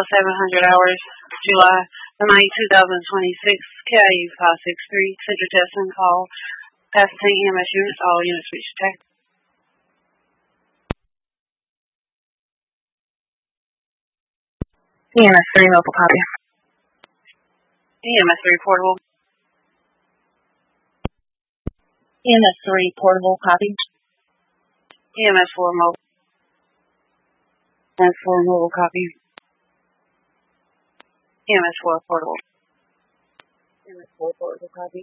700 hours, July the 9th, 2026, KIU 563, Central Testing Call, Pasadena EMS units, all units reach attack. EMS 3 mobile copy. EMS 3 portable. EMS 3 portable copy. EMS 4 mobile. EMS 4 mobile copy. EMS 4 portable. EMS 4 portable copy.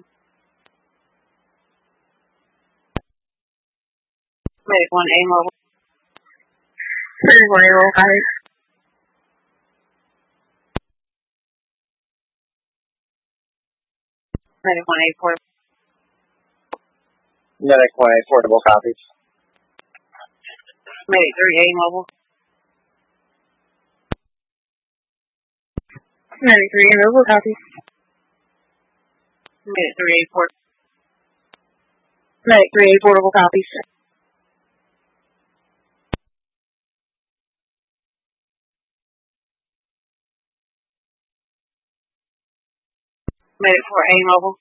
Medic 1A mobile. 31A mobile copy. Medic 1A portable. Medic 1A portable copies. Medic 3A mobile. Medic 3A mobile copy. Medic 3A port. Medic 3A portable copies. Medic 4A mobile.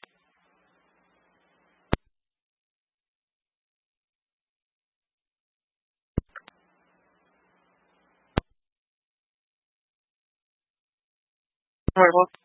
Portable.